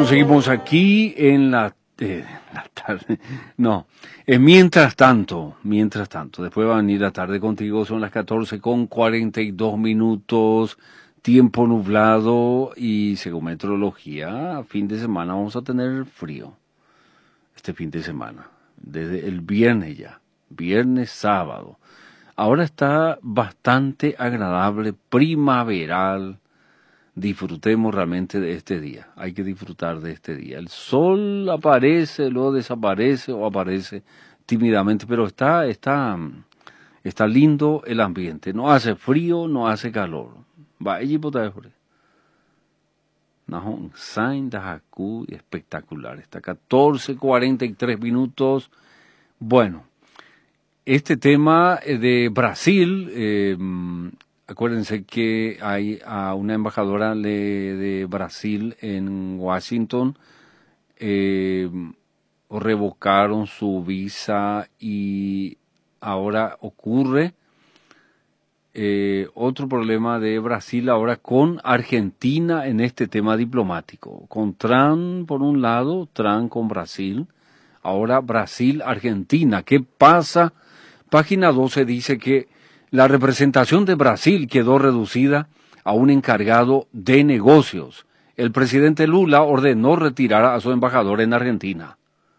Bueno, seguimos aquí en la tarde. No, mientras tanto, después va a venir la tarde contigo, son las 14:42, tiempo nublado y según meteorología, fin de semana vamos a tener frío. Este fin de semana, desde el viernes ya, viernes, sábado. Ahora está bastante agradable, primaveral. Disfrutemos realmente de este día. Hay que disfrutar de este día. El sol aparece, luego desaparece o aparece tímidamente, pero está lindo el ambiente. No hace frío, no hace calor. Va, espectacular. Está 14:43. Bueno, este tema de Brasil. Acuérdense que hay a una embajadora de Brasil en Washington, revocaron su visa y ahora ocurre otro problema de Brasil ahora con Argentina en este tema diplomático. Con Trump por un lado, Trump con Brasil, ahora Brasil-Argentina. ¿Qué pasa? Página 12 dice que la representación de Brasil quedó reducida a un encargado de negocios. El presidente Lula ordenó retirar a su embajador en Argentina.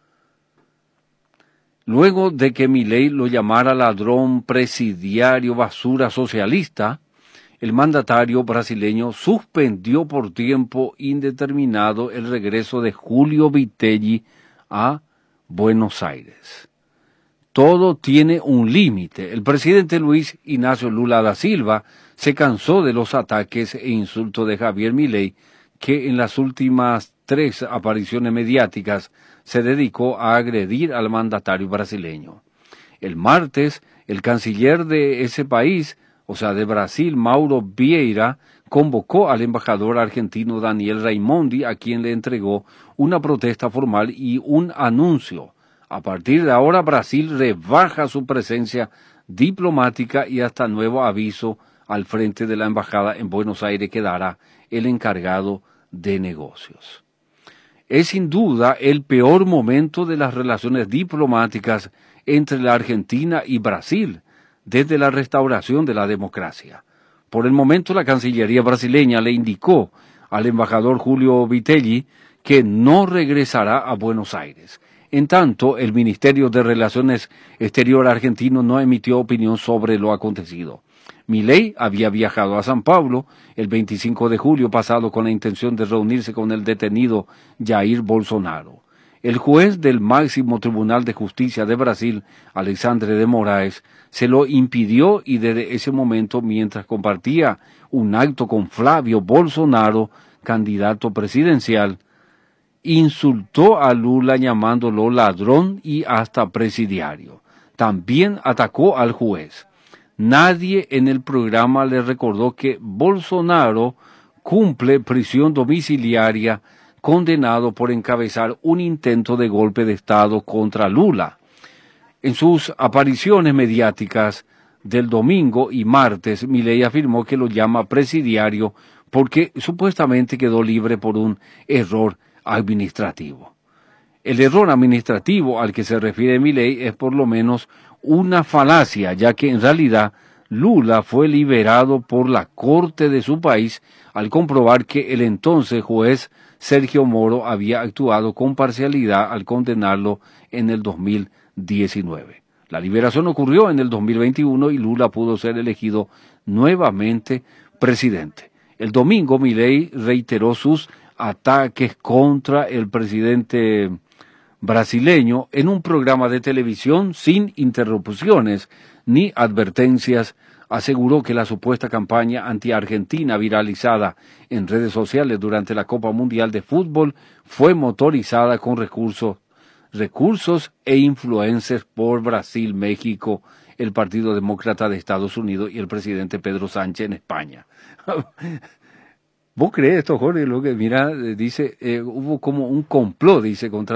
Luego de que Milei lo llamara ladrón, presidiario, basura socialista, el mandatario brasileño suspendió por tiempo indeterminado el regreso de Julio Vitelli a Buenos Aires. Todo tiene un límite. El presidente Luis Ignacio Lula da Silva se cansó de los ataques e insultos de Javier Milei, que en las últimas 3 apariciones mediáticas se dedicó a agredir al mandatario brasileño. El martes, el canciller de ese país, o sea, de Brasil, Mauro Vieira, convocó al embajador argentino Daniel Raimondi, a quien le entregó una protesta formal y un anuncio. A partir de ahora, Brasil rebaja su presencia diplomática y hasta nuevo aviso al frente de la embajada en Buenos Aires quedará el encargado de negocios. Es sin duda el peor momento de las relaciones diplomáticas entre la Argentina y Brasil desde la restauración de la democracia. Por el momento, la Cancillería brasileña le indicó al embajador Julio Vitelli que no regresará a Buenos Aires. En tanto, el Ministerio de Relaciones Exteriores argentino no emitió opinión sobre lo acontecido. Milei había viajado a San Pablo el 25 de julio pasado con la intención de reunirse con el detenido Jair Bolsonaro. El juez del máximo Tribunal de Justicia de Brasil, Alexandre de Moraes, se lo impidió y desde ese momento, mientras compartía un acto con Flavio Bolsonaro, candidato presidencial, insultó a Lula llamándolo ladrón y hasta presidiario. También atacó al juez. Nadie en el programa le recordó que Bolsonaro cumple prisión domiciliaria condenado por encabezar un intento de golpe de Estado contra Lula. En sus apariciones mediáticas del domingo y martes, Milei afirmó que lo llama presidiario porque supuestamente quedó libre por un error administrativo. El error administrativo al que se refiere Milei es por lo menos una falacia, ya que en realidad Lula fue liberado por la corte de su país al comprobar que el entonces juez Sergio Moro había actuado con parcialidad al condenarlo en el 2019. La liberación ocurrió en el 2021 y Lula pudo ser elegido nuevamente presidente. El domingo Milei reiteró sus ataques contra el presidente brasileño en un programa de televisión sin interrupciones ni advertencias. Aseguró que la supuesta campaña anti-argentina viralizada en redes sociales durante la Copa Mundial de Fútbol fue motorizada con recursos e influencias por Brasil, México, el Partido Demócrata de Estados Unidos y el presidente Pedro Sánchez en España. ¿Vos crees esto, Jorge? Lo que mira, dice, hubo como un complot, dice, contra